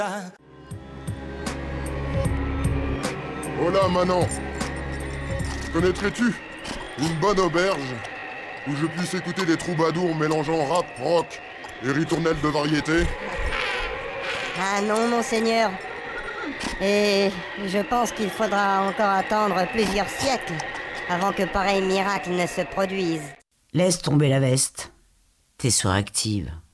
Hola, Manon. Connaîtrais-tu une bonne auberge où je puisse écouter des troubadours mélangeant rap, rock et ritournelles de variété? Ah non, monseigneur. Et je pense qu'il faudra encore attendre plusieurs siècles avant que pareil miracle ne se produise. Laisse tomber la veste. T'es suractive.